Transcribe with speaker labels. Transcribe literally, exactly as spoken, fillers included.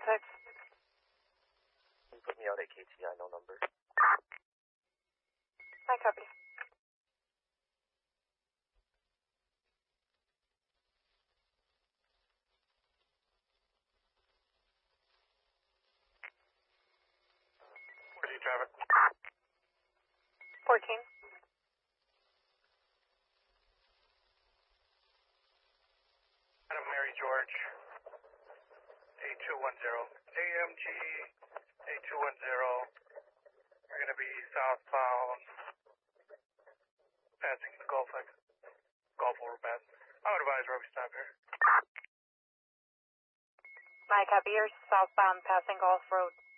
Speaker 1: context.
Speaker 2: Can you put me out at K T I, no number?
Speaker 1: I copy.
Speaker 3: Where's he driving?
Speaker 1: fourteen.
Speaker 3: Adam Mary George, A two one zero. A M G A two one zero. We're going to be southbound, passing the Gulf, like, Gulf overpass. I would advise where we stop here.
Speaker 1: My copy, you're southbound passing Gulf Road.